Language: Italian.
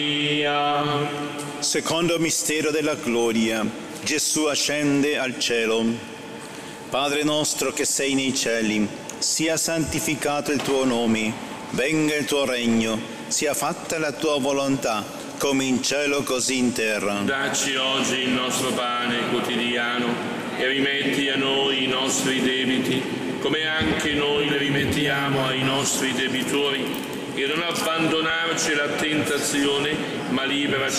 Secondo mistero della gloria, Gesù ascende al cielo. Padre nostro che sei nei cieli, sia santificato il tuo nome, venga il tuo regno, sia fatta la tua volontà, come in cielo così in terra. Dacci oggi il nostro pane quotidiano e rimetti a noi i nostri debiti, come anche noi le rimettiamo ai nostri debitori, e non abbandonarci alla tentazione, ma liberaci